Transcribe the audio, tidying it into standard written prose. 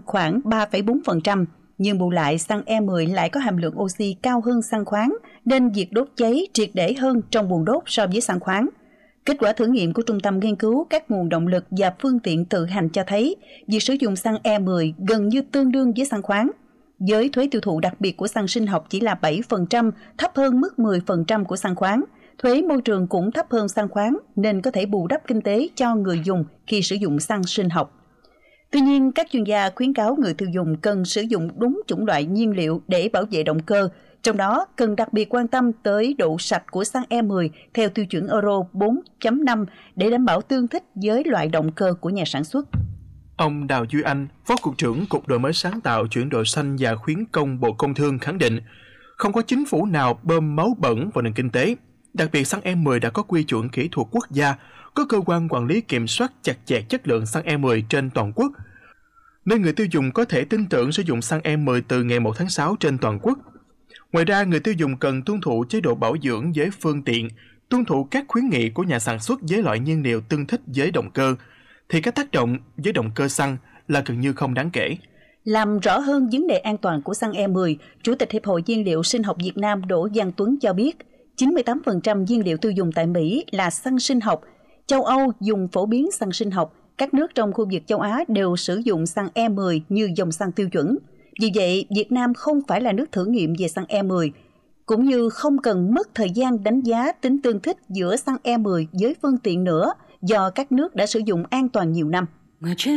khoảng 3,4%, nhưng bù lại xăng E10 lại có hàm lượng oxy cao hơn xăng khoáng, nên việc đốt cháy triệt để hơn trong buồng đốt so với xăng khoáng. Kết quả thử nghiệm của Trung tâm Nghiên cứu các nguồn động lực và phương tiện tự hành cho thấy việc sử dụng xăng E10 gần như tương đương với xăng khoáng. Với thuế tiêu thụ đặc biệt của xăng sinh học chỉ là 7%, thấp hơn mức 10% của xăng khoáng. Thuế môi trường cũng thấp hơn xăng khoáng nên có thể bù đắp kinh tế cho người dùng khi sử dụng xăng sinh học. Tuy nhiên, các chuyên gia khuyến cáo người tiêu dùng cần sử dụng đúng chủng loại nhiên liệu để bảo vệ động cơ, trong đó cần đặc biệt quan tâm tới độ sạch của xăng E10 theo tiêu chuẩn Euro 4.5 để đảm bảo tương thích với loại động cơ của nhà sản xuất. Ông Đào Duy Anh, Phó Cục trưởng Cục Đổi mới sáng tạo, chuyển đổi xanh và khuyến công Bộ Công Thương khẳng định, không có chính phủ nào bơm máu bẩn vào nền kinh tế. Đặc biệt xăng E10 đã có quy chuẩn kỹ thuật quốc gia, có cơ quan quản lý kiểm soát chặt chẽ chất lượng xăng E10 trên toàn quốc, nên người tiêu dùng có thể tin tưởng sử dụng xăng E10 từ ngày 1 tháng 6 trên toàn quốc. Ngoài ra, người tiêu dùng cần tuân thủ chế độ bảo dưỡng với phương tiện, tuân thủ các khuyến nghị của nhà sản xuất với loại nhiên liệu tương thích với động cơ, thì các tác động với động cơ xăng là gần như không đáng kể. Làm rõ hơn vấn đề an toàn của xăng E10, Chủ tịch Hiệp hội Nhiên liệu Sinh học Việt Nam Đỗ Văn Tuấn cho biết, 98% nhiên liệu tiêu dùng tại Mỹ là xăng sinh học. Châu Âu dùng phổ biến xăng sinh học, các nước trong khu vực châu Á đều sử dụng xăng E10 như dòng xăng tiêu chuẩn. Vì vậy, Việt Nam không phải là nước thử nghiệm về xăng E10, cũng như không cần mất thời gian đánh giá tính tương thích giữa xăng E10 với phương tiện nữa, do các nước đã sử dụng an toàn nhiều năm.